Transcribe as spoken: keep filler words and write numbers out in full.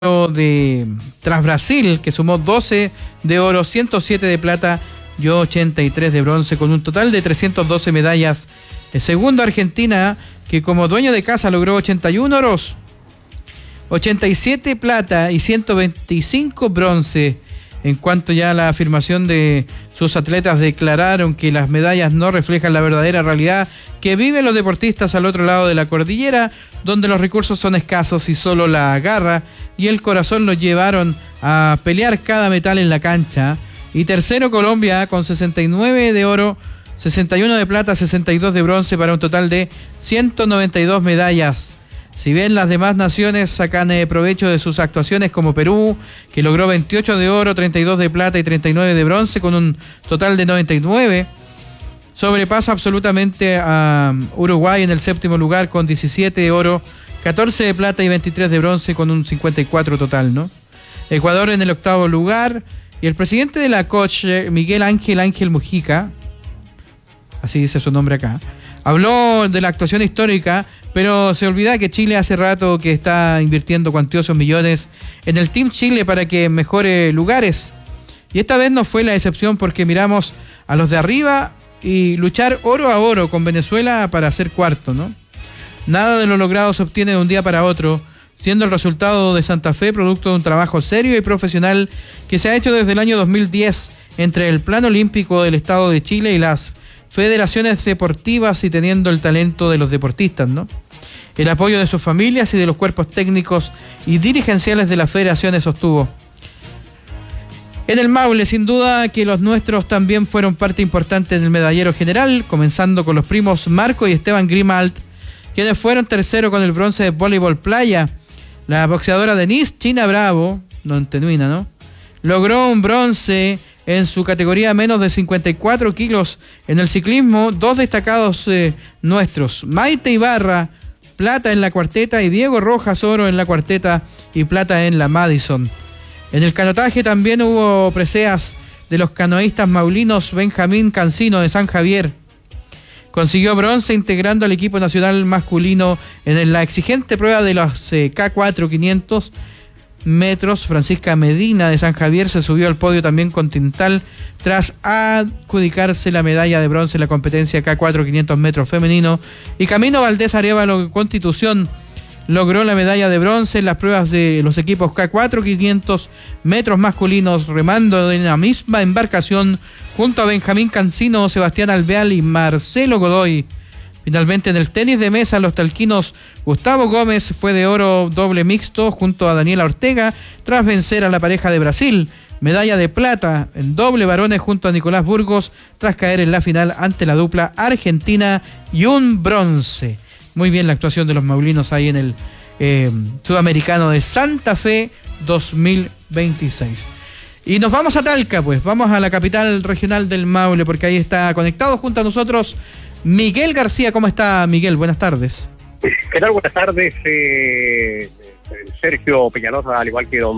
de tras Brasil, que sumó doce de oro, ciento siete de plata y ochenta y tres de bronce, con un total de trescientas doce medallas. El segundo, Argentina, que como dueño de casa logró ochenta y uno oros, ochenta y siete plata y ciento veinticinco bronce. En cuanto ya a la afirmación de sus atletas, declararon que las medallas no reflejan la verdadera realidad que viven los deportistas al otro lado de la cordillera, donde los recursos son escasos y solo la garra y el corazón los llevaron a pelear cada metal en la cancha. Y tercero, Colombia, con sesenta y nueve de oro, sesenta y uno de plata, sesenta y dos de bronce, para un total de ciento noventa y dos medallas. Si bien las demás naciones sacan eh, provecho de sus actuaciones, como Perú, que logró veintiocho de oro, treinta y dos de plata y treinta y nueve de bronce, con un total de noventa y nueve, sobrepasa absolutamente a Uruguay en el séptimo lugar con diecisiete de oro, catorce de plata y veintitrés de bronce, con un cincuenta y cuatro total, ¿no? Ecuador en el octavo lugar, y el presidente de la C O C, Miguel Ángel Ángel Mujica, así dice su nombre acá, habló de la actuación histórica, pero se olvida que Chile hace rato que está invirtiendo cuantiosos millones en el Team Chile para que mejore lugares. Y esta vez no fue la excepción, porque miramos a los de arriba y luchar oro a oro con Venezuela para ser cuarto, ¿no? Nada de lo logrado se obtiene de un día para otro, siendo el resultado de Santa Fe producto de un trabajo serio y profesional que se ha hecho desde el año dos mil diez entre el Plan Olímpico del Estado de Chile y las federaciones deportivas, y teniendo el talento de los deportistas, ¿no? El apoyo de sus familias y de los cuerpos técnicos y dirigenciales de las federaciones sostuvo. En el Maule, sin duda que los nuestros también fueron parte importante del medallero general, comenzando con los primos Marco y Esteban Grimald, quienes fueron tercero con el bronce de voleibol playa. La boxeadora Denise China Bravo, no entenuina, ¿no?, logró un bronce en su categoría menos de cincuenta y cuatro kilos. En el ciclismo, dos destacados eh, nuestros, Maite Ibarra, plata en la cuarteta, y Diego Rojas, oro en la cuarteta y plata en la Madison. En el canotaje también hubo preseas de los canoístas maulinos. Benjamín Cancino de San Javier consiguió bronce integrando al equipo nacional masculino en la exigente prueba de los eh, K cuatro quinientos metros. Francisca Medina de San Javier se subió al podio también con Tintal, tras adjudicarse la medalla de bronce en la competencia K cuatro quinientos metros femenino, y Camino Valdés Arevalo Constitución logró la medalla de bronce en las pruebas de los equipos K cuatro quinientos metros masculinos, remando en la misma embarcación junto a Benjamín Cancino, Sebastián Alveal y Marcelo Godoy. Finalmente, en el tenis de mesa, los talquinos Gustavo Gómez fue de oro doble mixto junto a Daniela Ortega, tras vencer a la pareja de Brasil. Medalla de plata en doble varones junto a Nicolás Burgos, tras caer en la final ante la dupla argentina, y un bronce. Muy bien la actuación de los maulinos ahí en el eh, Sudamericano de Santa Fe dos mil veintiséis. Y nos vamos a Talca, pues, vamos a la capital regional del Maule, porque ahí está conectado junto a nosotros Miguel García. ¿Cómo está, Miguel? Buenas tardes. ¿Qué tal? Buenas tardes, eh, Sergio Peñalosa, al igual que don